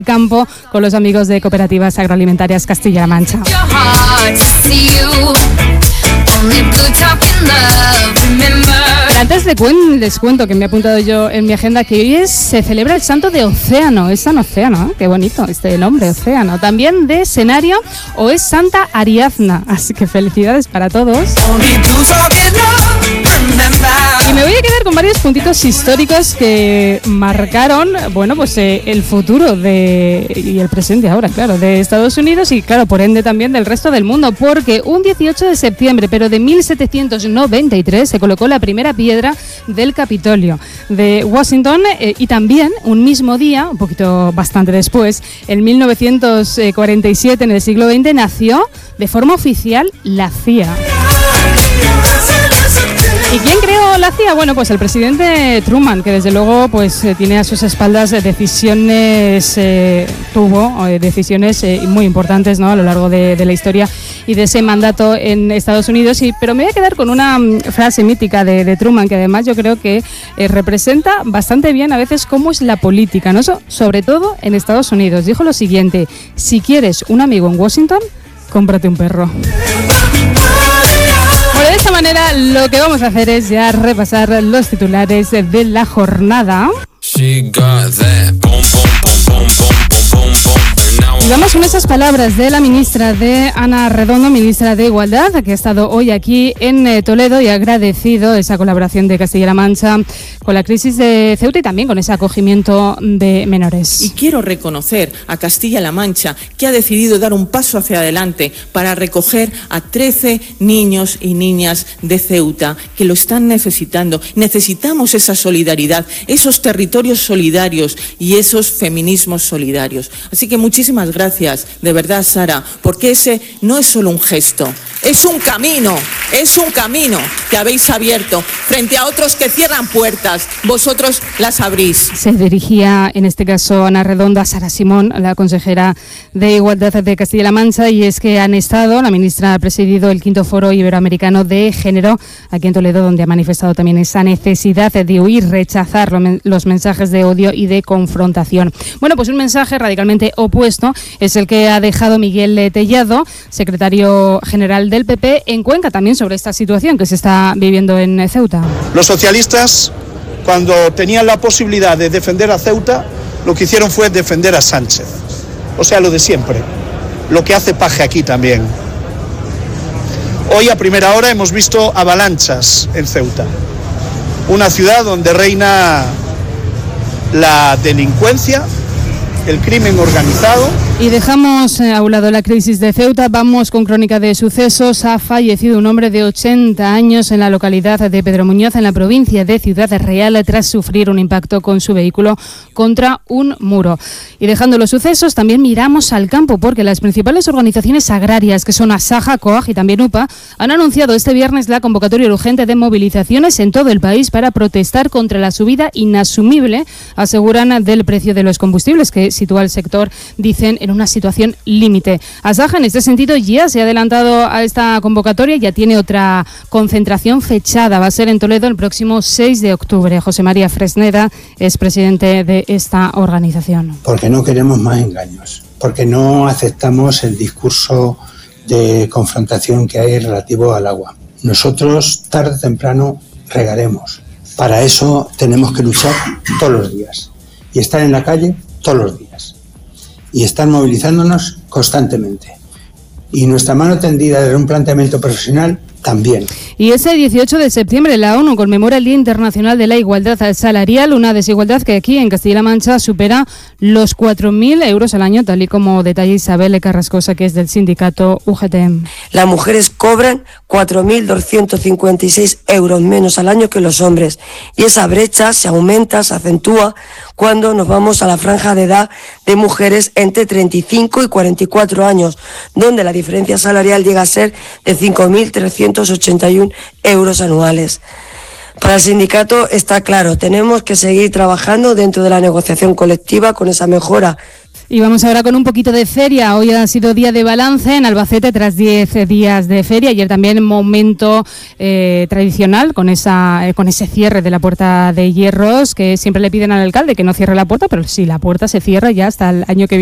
campo con los amigos de Cooperativas Agroalimentarias Castilla-La Mancha. Pero antes les cuento que me he apuntado yo en mi agenda que hoy se celebra el santo de Océano. Es San Océano, ¿eh? Qué bonito este nombre, Océano. También de Escenario o es Santa Ariadna. Así que felicidades para todos. Y me voy a quedar con varios puntitos históricos que marcaron, bueno, pues el futuro y el presente ahora, claro, de Estados Unidos y, claro, por ende también del resto del mundo, porque un 18 de septiembre, pero de 1793, se colocó la primera piedra del Capitolio de Washington y también un mismo día, un poquito bastante después, en 1947, en el siglo XX, nació de forma oficial la CIA. ¿Y quién creó la CIA? Bueno, pues el presidente Truman, que desde luego pues tiene a sus espaldas decisiones muy importantes, ¿no?, a lo largo de la historia y de ese mandato en Estados Unidos. Pero me voy a quedar con una frase mítica de Truman, que además yo creo que representa bastante bien a veces cómo es la política, ¿no? Sobre todo en Estados Unidos. Dijo lo siguiente: si quieres un amigo en Washington, cómprate un perro. De esta manera lo que vamos a hacer es ya repasar los titulares de la jornada. Y vamos con esas palabras de la ministra Ana Redondo, ministra de Igualdad, que ha estado hoy aquí en Toledo y ha agradecido esa colaboración de Castilla-La Mancha con la crisis de Ceuta y también con ese acogimiento de menores. Y quiero reconocer a Castilla-La Mancha, que ha decidido dar un paso hacia adelante para recoger a 13 niños y niñas de Ceuta que lo están necesitando. Necesitamos esa solidaridad, esos territorios solidarios y esos feminismos solidarios. Así que muchísimas gracias, de verdad, Sara, porque ese no es solo un gesto, es un camino que habéis abierto frente a otros que cierran puertas, vosotros las abrís. Se dirigía, en este caso, Ana Redondo a Sara Simón, la consejera de Igualdad de Castilla-La Mancha, y es que la ministra ha presidido el 5º Foro Iberoamericano de Género aquí en Toledo, donde ha manifestado también esa necesidad de huir, rechazar los mensajes de odio y de confrontación. Bueno, pues un mensaje radicalmente opuesto es el que ha dejado Miguel Tellado, secretario general del PP, en Cuenca, también sobre esta situación que se está viviendo en Ceuta. Los socialistas, cuando tenían la posibilidad de defender a Ceuta, lo que hicieron fue defender a Sánchez. O sea, lo de siempre, lo que hace Paje aquí también. Hoy a primera hora hemos visto avalanchas en Ceuta, una ciudad donde reina la delincuencia, el crimen organizado. Y dejamos a un lado la crisis de Ceuta, vamos con crónica de sucesos. Ha fallecido un hombre de 80 años en la localidad de Pedro Muñoz, en la provincia de Ciudad Real, tras sufrir un impacto con su vehículo contra un muro. Y dejando los sucesos, también miramos al campo, porque las principales organizaciones agrarias, que son Asaja, COAG y también UPA, han anunciado este viernes la convocatoria urgente de movilizaciones en todo el país para protestar contra la subida inasumible, aseguran, del precio de los combustibles, que sitúa al sector, dicen, en una situación límite. Asaja, en este sentido, ya se ha adelantado a esta convocatoria, ya tiene otra concentración fechada, va a ser en Toledo el próximo 6 de octubre. José María Fresneda es presidente de esta organización. Porque no queremos más engaños, porque no aceptamos el discurso de confrontación que hay relativo al agua. Nosotros, tarde o temprano, regaremos. Para eso tenemos que luchar todos los días y estar en la calle todos los días y estar movilizándonos constantemente. Y nuestra mano tendida de un planteamiento profesional también. Y ese 18 de septiembre la ONU conmemora el Día Internacional de la Igualdad Salarial, una desigualdad que aquí en Castilla-La Mancha supera los 4.000 euros al año, tal y como detalla Isabel Carrascosa, que es del sindicato UGT. Las mujeres cobran 4.256 euros menos al año que los hombres, y esa brecha se aumenta, se acentúa cuando nos vamos a la franja de edad de mujeres entre 35 y 44 años, donde la diferencia salarial llega a ser de 5.381 euros anuales. Para el sindicato está claro, tenemos que seguir trabajando dentro de la negociación colectiva con esa mejora Y vamos ahora con un poquito de feria. Hoy ha sido día de balance en Albacete tras 10 días de feria. Ayer también momento tradicional con ese cierre de la Puerta de Hierros, que siempre le piden al alcalde que no cierre la puerta, pero si la puerta se cierra ya hasta el año que viene.